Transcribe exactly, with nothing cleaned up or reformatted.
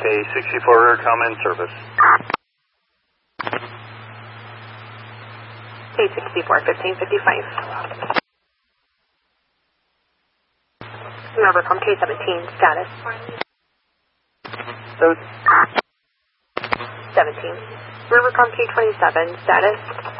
K sixty-four Rearcom in service. K sixty-four, fifteen fifty-five. Rearcom K seventeen, status. So, seventeen. Rearcom K twenty-seven, status.